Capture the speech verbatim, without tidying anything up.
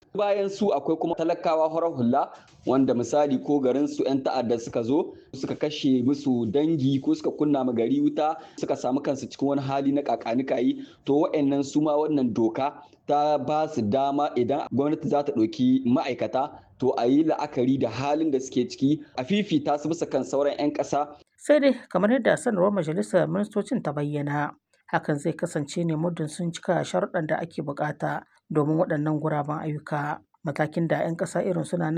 Bayan su akwai kuma talakawa farar hula wanda misali ko garin su 'yan ta'adda suka zo suka kashe musu dangi ko suka kunna ma gari wuta suka samu kansu cikin wani hali na kakanikayi to wa'annan su ma wannan doka ta ba su dama idan gwamnati za ta ɗauki ma'aikata to a yi la'akari da halin da suke ciki a fifita su bisa kan sauran 'yan ƙasa. Sai dai kamar yadda sanarwar majalisar ministocin ta bayyana hakan zai kasance ne muddin sun cika sharuɗan da ake buƙata domin waɗannan guraben ayyuka. Matakin da 'yan ƙasa irin suna